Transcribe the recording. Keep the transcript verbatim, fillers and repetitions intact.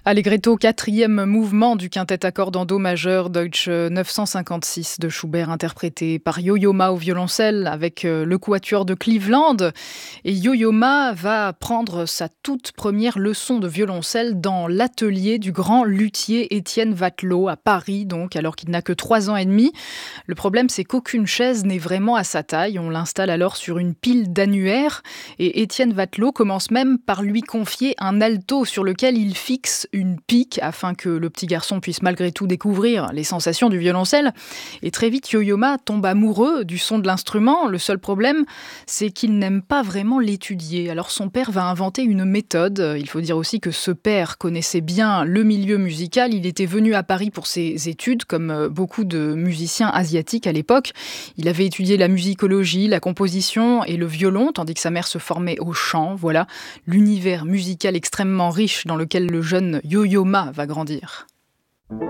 Allegretto, quatrième mouvement du quintet à cordes en do majeur Deutsche neuf cent cinquante-six de Schubert, interprété par Yo-Yo Ma au violoncelle avec euh, le quatuor de Cleveland. Et Yo-Yo Ma va prendre sa toute première leçon de violoncelle dans l'atelier du grand luthier Étienne Vatelot à Paris, donc alors qu'il n'a que trois ans et demi. Le problème, c'est qu'aucune chaise n'est vraiment à sa taille. On l'installe alors sur une pile d'annuaires et Étienne Vatelot commence même par lui confier un alto sur lequel il fixe une pique afin que le petit garçon puisse malgré tout découvrir les sensations du violoncelle. Et très vite, Yo-Yo Ma tombe amoureux du son de l'instrument. Le seul problème, c'est qu'il n'aime pas vraiment l'étudier. Alors son père va inventer une méthode. Il faut dire aussi que ce père connaissait bien le milieu musical. Il était venu à Paris pour ses études, comme beaucoup de musiciens asiatiques à l'époque. Il avait étudié la musicologie, la composition et le violon, tandis que sa mère se formait au chant. Voilà l'univers musical extrêmement riche dans lequel le jeune Yo-Yo Ma va grandir.